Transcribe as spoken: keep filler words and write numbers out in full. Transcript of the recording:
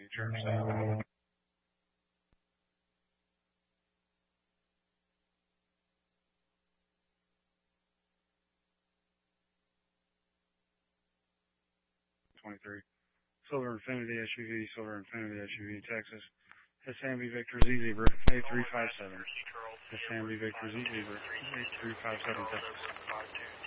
Church South. twenty-three. Silver Infinity S U V, Silver Infinity S U V, Texas. S M B Victor Z Zebra, eight three five seven. S M B Victor Z Zebra, eight three five seven, Texas.